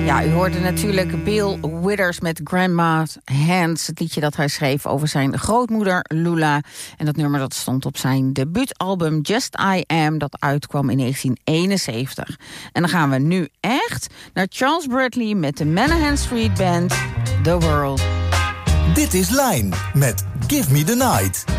Ja, u hoorde natuurlijk Bill Withers met Grandma's Hands. Het liedje dat hij schreef over zijn grootmoeder Lula. En dat nummer dat stond op zijn debuutalbum Just I Am, dat uitkwam in 1971. En dan gaan we nu echt naar Charles Bradley met de Manahan Street Band, The World. Dit is Line met Give Me the Night.